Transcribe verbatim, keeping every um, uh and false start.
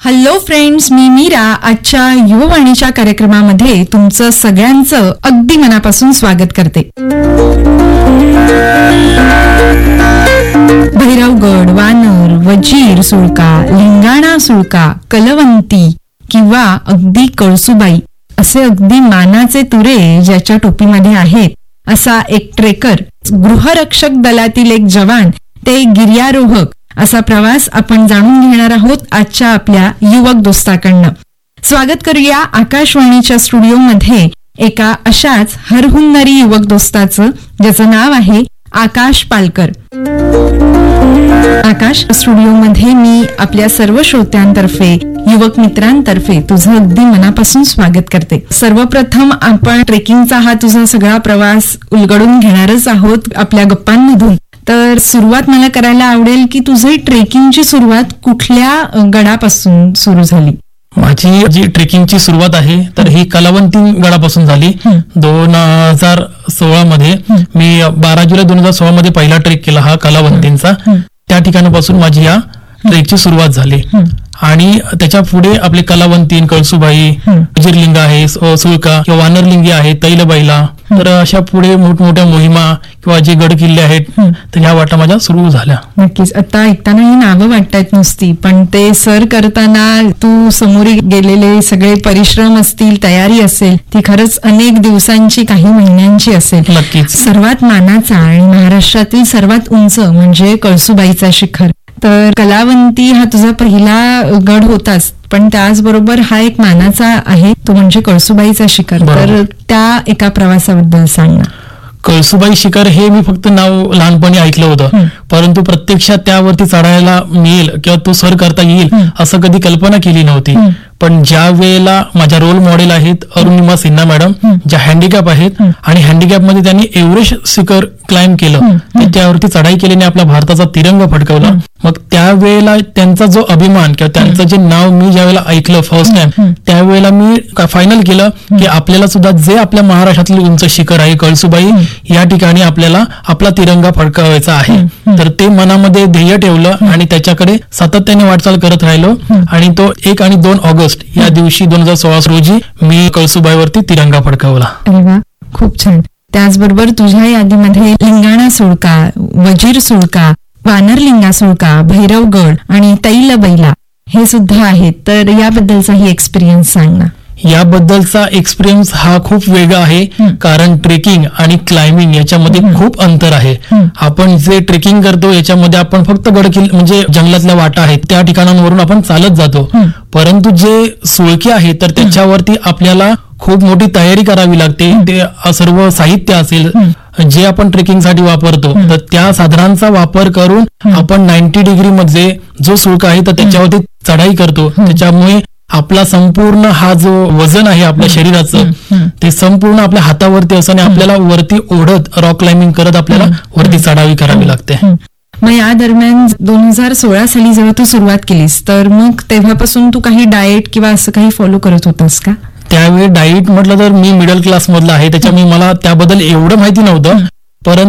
Hello friends, मी मीरा. आजच्या युववाणीच्या कार्यक्रमामध्ये तुमचं सगळ्यांचं अगदी मनापासून स्वागत करते. भैरवगड, वानर, वजीर सुळका, लिंगाणा सुळका, कलवंती किंवा अगदी कळसुबाई असे अगदी मानाचे तुरे ज्याच्या टोपीमध्ये आहेत असा एक ट्रेकर, गृहरक्षक दलातील एक जवान, ते गिर्यारोहक असा प्रवास आपण जाणून घेणार आहोत आजच्या आपल्या युवक दोस्ताकडनं. स्वागत करूया आकाशवाणीच्या स्टुडिओमध्ये एका अशाच हरहुन्नरी युवक दोस्ताचं, ज्याचं नाव आहे आकाश पालकर. आकाश, स्टुडिओमध्ये मी आपल्या सर्व श्रोत्यांतर्फे, युवक मित्रांतर्फे तुझं अगदी मनापासून स्वागत करते. सर्वप्रथम आपण ट्रेकिंगचा हा तुझा सगळा प्रवास उलगडून घेणारच आहोत आपल्या गप्पांमधून. तर सुरुवात मला करायला आवडेल की तुझी ट्रेकिंगची सुरुवात कुठल्या गडापासून सुरू झाली? माझी जी ट्रेकिंगची सुरुवात आहे तर ही कलावंती गडापासून झाली. दोन हजार सोळा मध्ये मी बारा जुलै दोन हजार सोळा मध्ये पहिला ट्रेक केला हा कलावंतींचा. त्या ठिकाणापासून माझी या ट्रेकची सुरुवात झाली आणि त्याच्या पुढे आपले कलावंतीन, कळसुबाई, जिरलिंग आहे, सुळका किंवा वानरलिंगी आहे, तैलबैला, तर अशा पुढे मोठमोठ्या मोहिमा किंवा जे गड किल्ले आहेत तर ह्या वाटा माझ्या सुरू झाल्या. नक्कीच. आता ऐकताना ही नावं वाटतात नुसती, पण ते सर करताना तू समोर गेलेले सगळे परिश्रम असतील, तयारी असेल, ती खरंच अनेक दिवसांची, काही महिन्यांची असेल. नक्कीच. सर्वात मानाचा आणि महाराष्ट्रातील सर्वात उंच म्हणजे कळसुबाईचा शिखर. तर कलावंती हा तुझा पहिला गड होताच, पण त्याचबरोबर हा एक मानाचा आहे, तो म्हणजे कळसुबाईचा शिखर. तर त्या एका प्रवासाबद्दल सांग ना. कळसुबाई शिखर हे मी फक्त नाव लहानपणी ऐकलं होतं, परंतु प्रत्यक्षात त्यावरती चढायला मिळेल किंवा तो सर करता येईल असं कधी कल्पना केली नव्हती. पण ज्या वेळेला माझ्या रोल मॉडेल आहेत अरुणिमा सिन्हा मॅडम, ज्या हँडिकॅप आहेत आणि हँडिकॅप मध्ये त्यांनी एव्हरेस्ट शिखर क्लाइंब केलं, त्यावरती चढाई केल्याने आपला भारताचा तिरंगा फडकवला. मग त्यावेळेला त्यांचा जो अभिमान किंवा त्यांचं जे नाव मी ज्या वेळेला ऐकलं फर्स्ट टाइम, त्यावेळेला मी फायनल केलं की आपल्याला सुद्धा जे आपल्या महाराष्ट्रातलं उंच शिखर आहे कळसुबाई, या ठिकाणी आपल्याला आपला तिरंगा फडकवायचा आहे. तर ते मनामध्ये ध्येय ठेवलं आणि त्याच्याकडे सातत्याने वाटचाल करत राहिलो आणि तो एक आणि दोन ऑगस्ट या दिवशी दोन हजार सोळा रोजी मी कळसुबाईवरती तिरंगा फडकवला. अरे वा, खूप छान. त्याचबरोबर तुझ्या यादीमध्ये लिंगाणा सुळका, वजीर सुळका, वानरलिंगा सुळका, भैरवगड आणि तैलबैला हे सुद्धा आहेत. तर याबद्दलचाही एक्सपिरियन्स सांग ना. याबद्दलचा एक्सपिरियन्स हा खूप वेगळा आहे, कारण ट्रेकिंग आणि क्लाइम्बिंग याच्यामध्ये खूप अंतर आहे. आपण जे ट्रेकिंग करतो याच्यामध्ये आपण फक्त गड किल्ले म्हणजे जंगलातल्या वाटा आहेत त्या ठिकाणांवरून आपण चालत जातो, परंतु जे सुळके आहे तर त्याच्यावरती आपल्याला खूप मोठी तयारी करावी लागते. ते सर्व साहित्य असेल जे आपण ट्रेकिंगसाठी वापरतो, तर त्या साधनांचा वापर करून आपण नाईन्टी डिग्री मध्ये जो सुळका आहे तर त्याच्यावरती चढाई करतो. त्याच्यामुळे आपला संपूर्ण हा जो वजन आहे आपल्या शरीराचं ते संपूर्ण आपल्या हातावरती असं आणि आपल्याला वरती ओढत रॉक क्लाइम्बिंग करत आपल्याला वरती चढावी करावी लागते. मग या दरम्यान दोन हजार सोळा साली जेव्हा तू सुरुवात केलीस, तर मग तेव्हापासून तू काही डाएट किंवा असं काही फॉलो करत होतास का? त्यावेळी डाएट म्हटलं तर मी मिडल क्लास मधला आहे, त्याच्यामुळे मला त्याबद्दल एवढं माहिती नव्हतं, परंतु